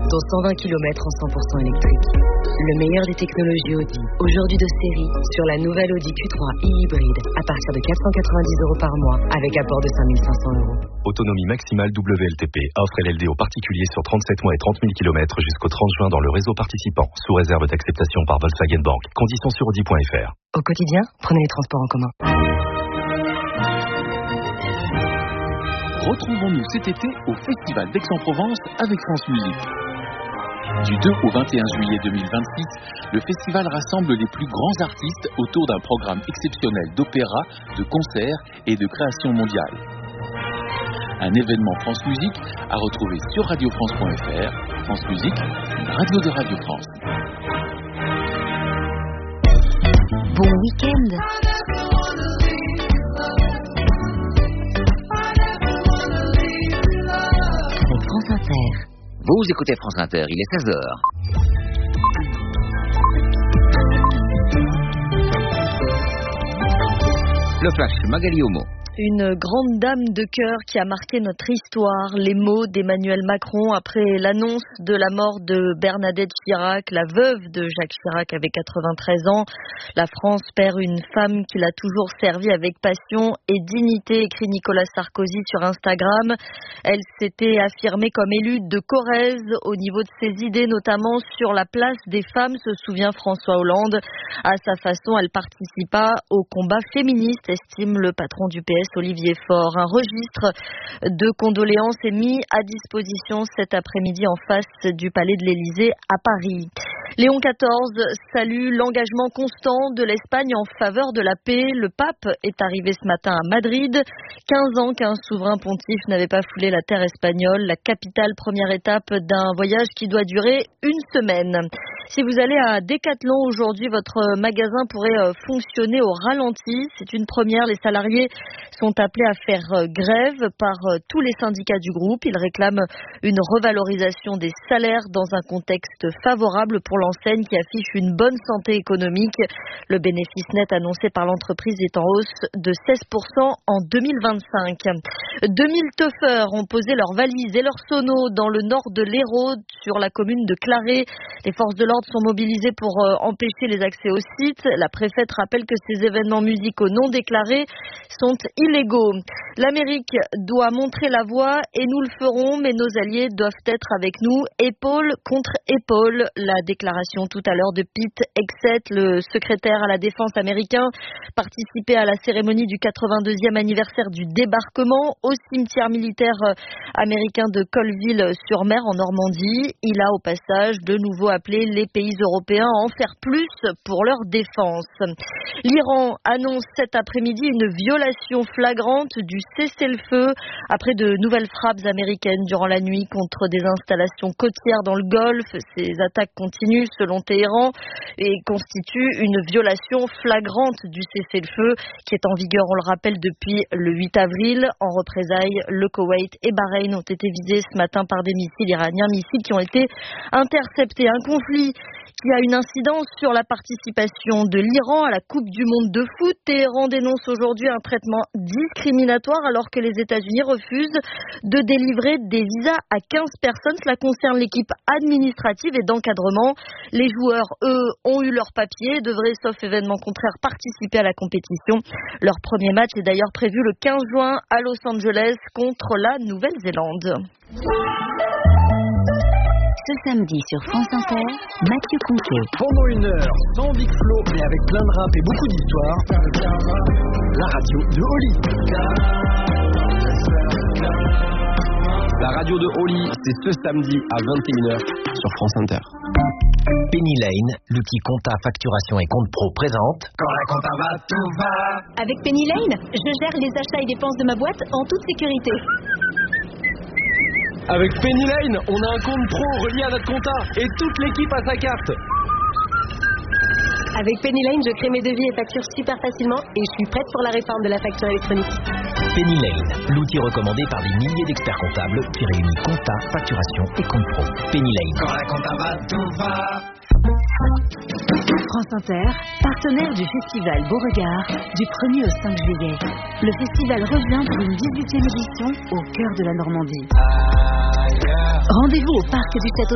dont 120 km en 100% électrique. Le meilleur des technologies Audi, aujourd'hui de série, sur la nouvelle Audi Q3 e-hybride, à partir de 490 € par mois, avec apport de 5 500 €. Autonomie maximale WLTP. Offre LLD aux particuliers sur 37 mois et 30 000 km jusqu'au 30 juin dans le réseau participant, sous réserve d'acceptation par Volkswagen Bank. Conditions sur Audi.fr. Au quotidien, prenez les transports en commun. Retrouvons-nous cet été au Festival d'Aix-en-Provence avec France Musique. Du 2 au 21 juillet 2026, le festival rassemble les plus grands artistes autour d'un programme exceptionnel d'opéra, de concerts et de création mondiale. Un événement France Musique à retrouver sur radiofrance.fr. France Musique, une radio de Radio France. Bon week-end. Avec France Inter. Vous écoutez France Inter, il est 16h. Le Flash, Magali Homo. Une grande dame de cœur qui a marqué notre histoire, les mots d'Emmanuel Macron après l'annonce de la mort de Bernadette Chirac, la veuve de Jacques Chirac avait 93 ans. La France perd une femme qui l'a toujours servie avec passion et dignité, écrit Nicolas Sarkozy sur Instagram. Elle s'était affirmée comme élue de Corrèze au niveau de ses idées, notamment sur la place des femmes, se souvient François Hollande. À sa façon, elle participa au combat féministe, estime le patron du PS, Olivier Faure. Un registre de condoléances est mis à disposition cet après-midi en face du Palais de l'Élysée à Paris. Léon XIV salue l'engagement constant de l'Espagne en faveur de la paix. Le pape est arrivé ce matin à Madrid. 15 ans qu'un souverain pontife n'avait pas foulé la terre espagnole, la capitale, première étape d'un voyage qui doit durer une semaine. Si vous allez à Decathlon aujourd'hui, votre magasin pourrait fonctionner au ralenti. C'est une première. Les salariés sont appelés à faire grève par tous les syndicats du groupe. Ils réclament une revalorisation des salaires dans un contexte favorable pour l'enseigne qui affiche une bonne santé économique. Le bénéfice net annoncé par l'entreprise est en hausse de 16% en 2025. 2000 teufeurs ont posé leurs valises et leurs sonos dans le nord de l'Hérault, sur la commune de Claré. Les forces de l'ordre sont mobilisées pour empêcher les accès au site. La préfète rappelle que ces événements musicaux non déclarés sont illégaux. L'Amérique doit montrer la voie et nous le ferons, mais nos alliés doivent être avec nous, épaule contre épaule. La déclaration tout à l'heure de Pete Hegseth, le secrétaire à la défense américain, participait à la cérémonie du 82e anniversaire du débarquement au cimetière militaire américain de Colville-sur-Mer en Normandie. Il a au passage de nouveau appelé les pays européens à en faire plus pour leur défense. L'Iran annonce cet après-midi une violation flagrante du cessez-le-feu après de nouvelles frappes américaines durant la nuit contre des installations côtières dans le Golfe. Ces attaques continuent selon Téhéran et constituent une violation flagrante du cessez-le-feu qui est en vigueur, on le rappelle, depuis le 8 avril. En représailles, le Koweït et Bahreïn ont été visés ce matin par des missiles iraniens, missiles qui ont été interceptés. Un conflit qui a une incidence sur la participation de l'Iran à la Coupe du Monde de foot. Téhéran dénonce aujourd'hui un traitement discriminatoire alors que les États-Unis refusent de délivrer des visas à 15 personnes. Cela concerne l'équipe administrative et d'encadrement. Les joueurs, eux, ont eu leur papier et devraient, sauf événement contraire, participer à la compétition. Leur premier match est d'ailleurs prévu le 15 juin à Los Angeles contre la Nouvelle-Zélande. Ce samedi sur France Inter, Mathieu Conquet. Pendant une heure, sans Big Flo, mais avec plein de rap et beaucoup d'histoire, la radio de Oli. La radio de Oli, c'est ce samedi à 21h sur France Inter. Penny Lane, l'outil compta, facturation et compte pro présente. Quand la compta va, tout va. Avec Penny Lane, je gère les achats et dépenses de ma boîte en toute sécurité. Avec Penny Lane, on a un compte pro relié à notre compta et toute l'équipe a sa carte. Avec Penny Lane, je crée mes devis et factures super facilement et je suis prête pour la réforme de la facture électronique. Penny Lane, l'outil recommandé par des milliers d'experts comptables qui réunit compta, facturation et compte pro. Penny Lane. Quand la compta va, tout va. France Inter, partenaire du festival Beauregard du 1er au 5 juillet. Le festival revient pour une 18e édition au cœur de la Normandie. Rendez-vous au parc du Château